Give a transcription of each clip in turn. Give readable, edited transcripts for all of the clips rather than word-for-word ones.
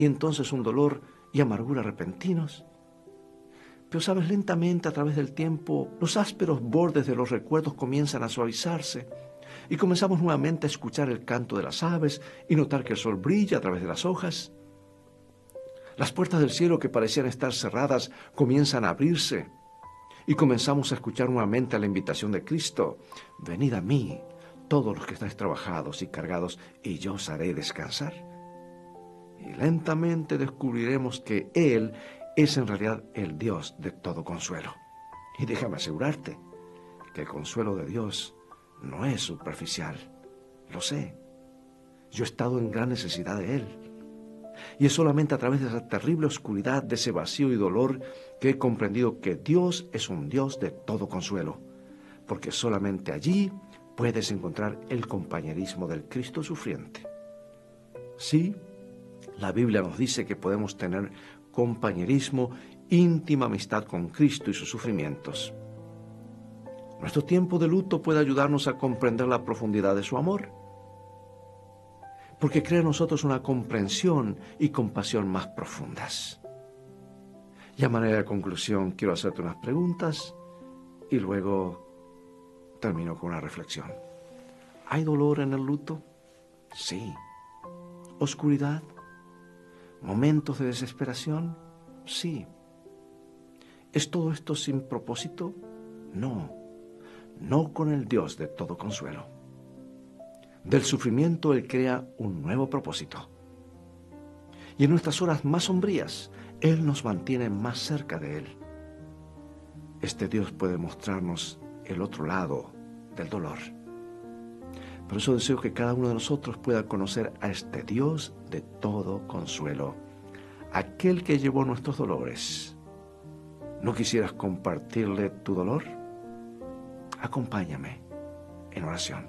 y entonces un dolor y amargura repentinos. Pero sabes, lentamente a través del tiempo, los ásperos bordes de los recuerdos comienzan a suavizarse y comenzamos nuevamente a escuchar el canto de las aves y notar que el sol brilla a través de las hojas. Las puertas del cielo que parecían estar cerradas comienzan a abrirse y comenzamos a escuchar nuevamente la invitación de Cristo: venid a mí, todos los que estáis trabajados y cargados, y yo os haré descansar. Y lentamente descubriremos que Él es en realidad el Dios de todo consuelo. Y déjame asegurarte que el consuelo de Dios no es superficial. Lo sé. Yo he estado en gran necesidad de Él. Y es solamente a través de esa terrible oscuridad, de ese vacío y dolor, que he comprendido que Dios es un Dios de todo consuelo. Porque solamente allí puedes encontrar el compañerismo del Cristo sufriente. Sí, la Biblia nos dice que podemos tener compañerismo, íntima amistad con Cristo y sus sufrimientos. Nuestro tiempo de luto puede ayudarnos a comprender la profundidad de su amor, porque crea en nosotros una comprensión y compasión más profundas. Y a manera de conclusión, quiero hacerte unas preguntas y luego termino con una reflexión. ¿Hay dolor en el luto? Sí. ¿Oscuridad? ¿Momentos de desesperación? Sí. ¿Es todo esto sin propósito? No. No con el Dios de todo consuelo. Del sufrimiento Él crea un nuevo propósito. Y en nuestras horas más sombrías, Él nos mantiene más cerca de Él. Este Dios puede mostrarnos el otro lado del dolor. Por eso deseo que cada uno de nosotros pueda conocer a este Dios de todo consuelo, aquel que llevó nuestros dolores. ¿No quisieras compartirle tu dolor? Acompáñame en oración.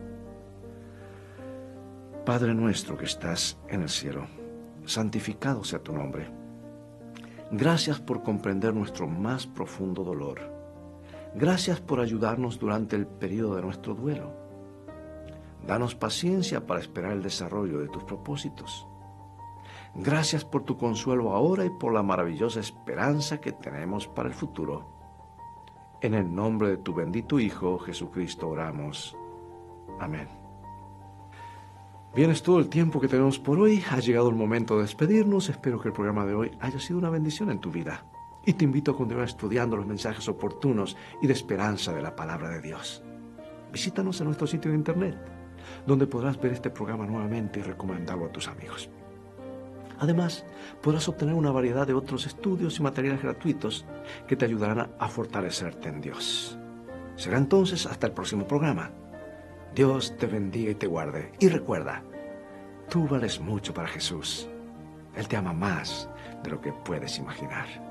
Padre nuestro que estás en el cielo, santificado sea tu nombre. Gracias por comprender nuestro más profundo dolor. Gracias por ayudarnos durante el periodo de nuestro duelo. Danos paciencia para esperar el desarrollo de tus propósitos. Gracias por tu consuelo ahora y por la maravillosa esperanza que tenemos para el futuro. En el nombre de tu bendito Hijo, Jesucristo, oramos. Amén. Bien, es todo el tiempo que tenemos por hoy. Ha llegado el momento de despedirnos. Espero que el programa de hoy haya sido una bendición en tu vida. Y te invito a continuar estudiando los mensajes oportunos y de esperanza de la palabra de Dios. Visítanos en nuestro sitio de internet, donde podrás ver este programa nuevamente y recomendarlo a tus amigos. Además, podrás obtener una variedad de otros estudios y materiales gratuitos que te ayudarán a fortalecerte en Dios. Será entonces hasta el próximo programa. Dios te bendiga y te guarde. Y recuerda, tú vales mucho para Jesús. Él te ama más de lo que puedes imaginar.